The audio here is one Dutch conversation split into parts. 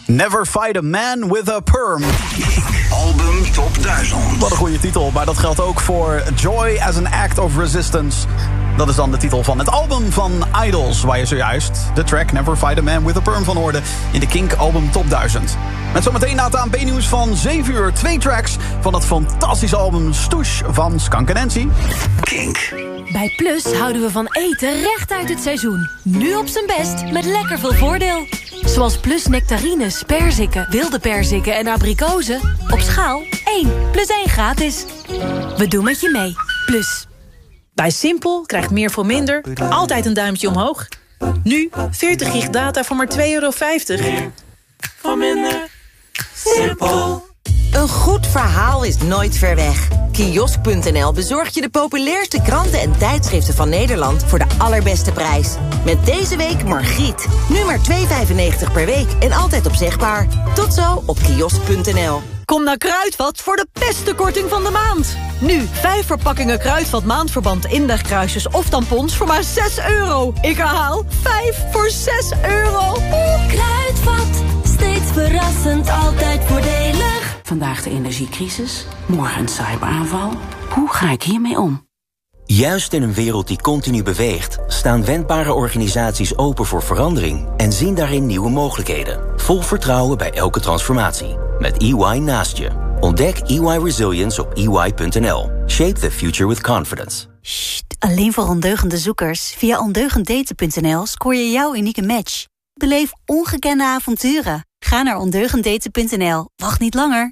Never Fight a Man with a Perm. Album Top 1000. Wat een goede titel, maar dat geldt ook voor Joy as an Act of Resistance. Dat is dan de titel van het album van Idols, waar je zojuist de track Never Fight a Man with a Perm van hoorde in de Kink Album Top 1000. Met zometeen na het ANP-nieuws van 7 uur 2 tracks van het fantastische album Stoosh van Skunk Nancy. Kink. Bij Plus houden we van eten recht uit het seizoen. Nu op zijn best met lekker veel voordeel. Zoals Plus nectarines, perziken, wilde perziken en abrikozen. Op schaal 1 plus 1 gratis. We doen met je mee. Plus. Bij Simpel krijgt meer voor minder altijd een duimpje omhoog. Nu 40 gig data voor maar €2,50. Voor minder. Simpel. Een goed verhaal is nooit ver weg. Kiosk.nl bezorgt je de populairste kranten en tijdschriften van Nederland voor de allerbeste prijs. Met deze week Margriet. Nu maar €2,95 per week en altijd opzegbaar. Tot zo op kiosk.nl. Kom naar Kruidvat voor de beste korting van de maand. Nu 5 verpakkingen Kruidvat maandverband indagkruisjes of tampons voor maar €6. Ik herhaal, 5 voor €6. Kruidvat, steeds verrassend, altijd voordelig. Vandaag de energiecrisis, morgen een cyberaanval. Hoe ga ik hiermee om? Juist in een wereld die continu beweegt, staan wendbare organisaties open voor verandering en zien daarin nieuwe mogelijkheden. Vol vertrouwen bij elke transformatie. Met EY naast je. Ontdek EY Resilience op EY.nl. Shape the future with confidence. Sst, alleen voor ondeugende zoekers. Via ondeugenddaten.nl scoor je jouw unieke match. Beleef ongekende avonturen. Ga naar ondeugenddaten.nl. Wacht niet langer.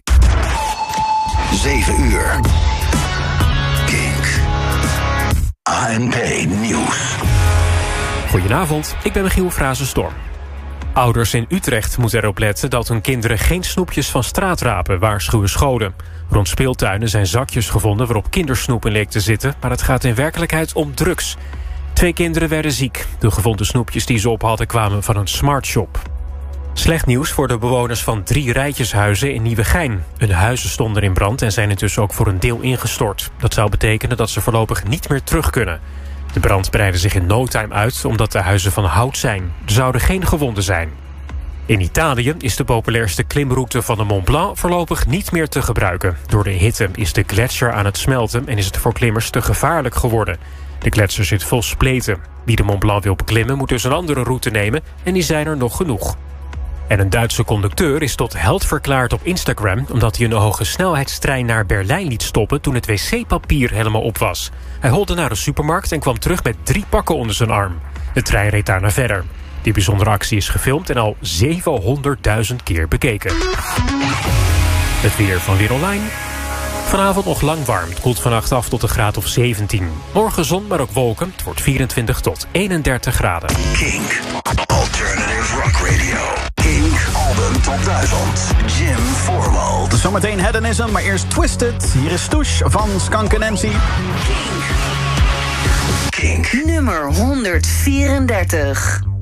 7 uur. Kink. ANP Nieuws. Goedenavond, ik ben Michiel Frazenstorm. Ouders in Utrecht moeten erop letten dat hun kinderen geen snoepjes van straat rapen, waarschuwen scholen. Rond speeltuinen zijn zakjes gevonden waarop kindersnoep in leek te zitten, maar het gaat in werkelijkheid om drugs. 2 kinderen werden ziek. De gevonden snoepjes die ze op hadden kwamen van een smartshop. Slecht nieuws voor de bewoners van 3 rijtjeshuizen in Nieuwegein. Hun huizen stonden in brand en zijn intussen ook voor een deel ingestort. Dat zou betekenen dat ze voorlopig niet meer terug kunnen. De brand breidde zich in no time uit omdat de huizen van hout zijn. Er zouden geen gewonden zijn. In Italië is de populairste klimroute van de Mont Blanc voorlopig niet meer te gebruiken. Door de hitte is de gletsjer aan het smelten en is het voor klimmers te gevaarlijk geworden. De gletsjer zit vol spleten. Wie de Mont Blanc wil beklimmen moet dus een andere route nemen en die zijn er nog genoeg. En een Duitse conducteur is tot held verklaard op Instagram omdat hij een hoge snelheidstrein naar Berlijn liet stoppen toen het wc-papier helemaal op was. Hij holde naar de supermarkt en kwam terug met 3 pakken onder zijn arm. De trein reed daarna verder. Die bijzondere actie is gefilmd en al 700.000 keer bekeken. Het weer van Weer Online. Vanavond nog lang warm. Het koelt vannacht af tot een graad of 17. Morgen zon, maar ook wolken. Het wordt 24 tot 31 graden. Kink. Alternative Rock Radio. Kink Album Top 1000. Jim Forwald. Zometeen Hedonism, maar eerst Twisted. Hier is Stoosh van Skunk Nancy. Kink. Nummer 134.